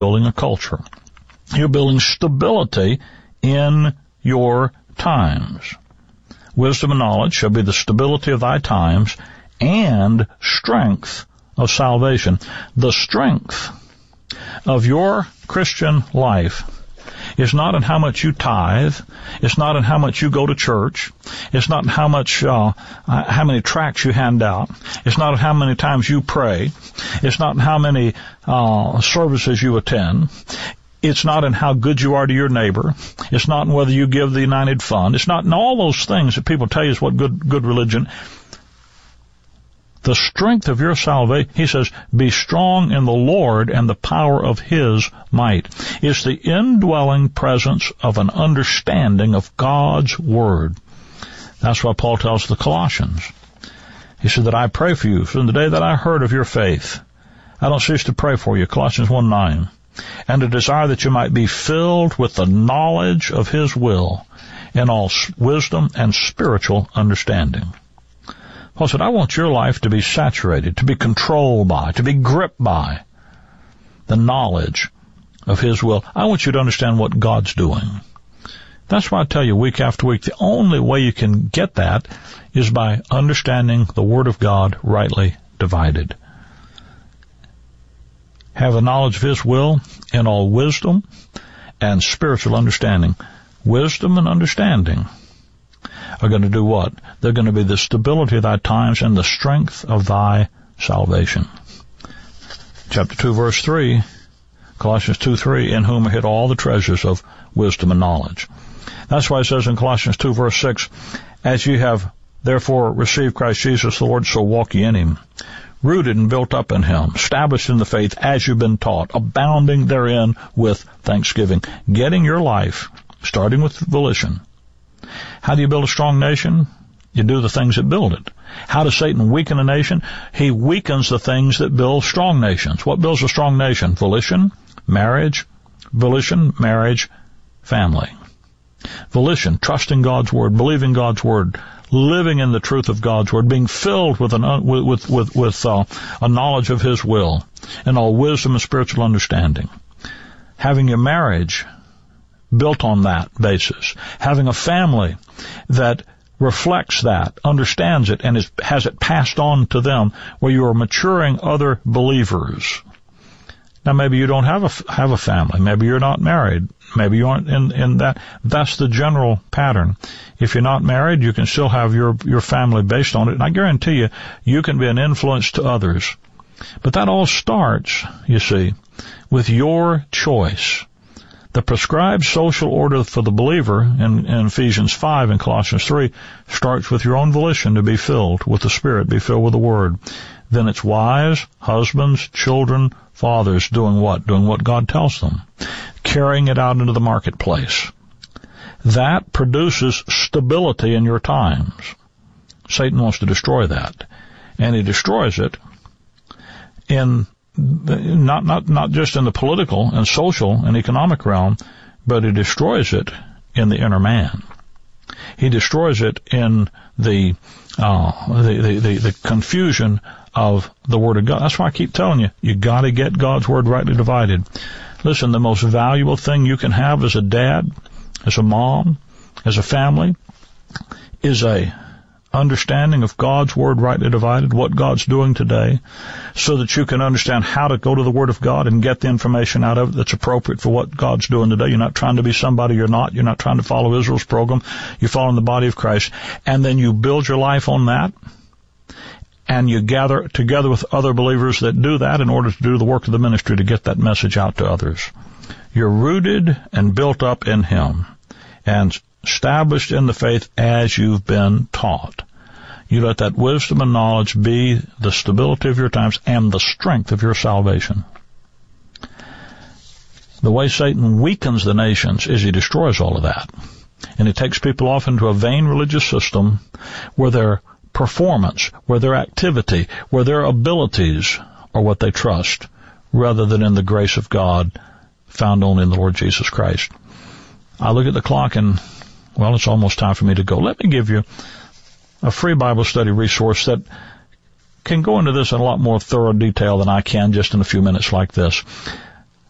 building a culture. You're building stability in your times. Wisdom and knowledge shall be the stability of thy times and strength of salvation. The strength of your Christian life is not in how much you tithe. It's not in how much you go to church. It's not in how many tracts you hand out. It's not in how many times you pray. It's not in how many services you attend. It's not in how good you are to your neighbor. It's not in whether you give the United Fund. It's not in all those things that people tell you is what good religion. The strength of your salvation, he says, be strong in the Lord and the power of his might. It's the indwelling presence of an understanding of God's word. That's why Paul tells the Colossians. He said that I pray for you from the day that I heard of your faith. I don't cease to pray for you, Colossians 1:9, and to desire that you might be filled with the knowledge of his will in all wisdom and spiritual understanding. Paul said, I want your life to be saturated, to be controlled by, to be gripped by the knowledge of his will. I want you to understand what God's doing. That's why I tell you week after week, the only way you can get that is by understanding the Word of God rightly divided. Have the knowledge of his will in all wisdom and spiritual understanding. Wisdom and understanding are going to do what? They're going to be the stability of thy times and the strength of thy salvation. Chapter 2, verse 3, Colossians 2:3, in whom are hid all the treasures of wisdom and knowledge. That's why it says in Colossians 2, verse 6, as you have therefore received Christ Jesus the Lord, so walk ye in him, rooted and built up in him, established in the faith as you've been taught, abounding therein with thanksgiving. Getting your life, starting with volition. How do you build a strong nation? You do the things that build it. How does Satan weaken a nation? He weakens the things that build strong nations. What builds a strong nation? Volition, marriage, family. Volition, trusting God's word, believing God's word, living in the truth of God's word, being filled with a knowledge of his will and all wisdom and spiritual understanding. Having your marriage built on that basis. Having a family that reflects that, understands it, and has it passed on to them, where you are maturing other believers. Now, maybe you don't have a family. Maybe you're not married. Maybe you aren't in that. That's the general pattern. If you're not married, you can still have your family based on it. And I guarantee you, you can be an influence to others. But that all starts, you see, with your choice. The prescribed social order for the believer in Ephesians 5 and Colossians 3 starts with your own volition to be filled with the Spirit, be filled with the Word. Then it's wives, husbands, children, fathers doing what? Doing what God tells them. Carrying it out into the marketplace. That produces stability in your times. Satan wants to destroy that. And he destroys it in not just in the political and social and economic realm, but he destroys it in the inner man. He destroys it in the confusion of the Word of God. That's why I keep telling you got to get God's Word rightly divided. Listen, the most valuable thing you can have as a dad, as a mom, as a family, is a understanding of God's Word rightly divided, what God's doing today, so that you can understand how to go to the Word of God and get the information out of it that's appropriate for what God's doing today. You're not trying to be somebody you're not. You're not trying to follow Israel's program. You're following the body of Christ. And then you build your life on that, and you gather together with other believers that do that in order to do the work of the ministry to get that message out to others. You're rooted and built up in him and established in the faith as you've been taught. You let that wisdom and knowledge be the stability of your times and the strength of your salvation. The way Satan weakens the nations is he destroys all of that. And he takes people off into a vain religious system where their performance, where their activity, where their abilities are what they trust, rather than in the grace of God found only in the Lord Jesus Christ. I look at the clock and, well, it's almost time for me to go. Let me give you a free Bible study resource that can go into this in a lot more thorough detail than I can just in a few minutes like this.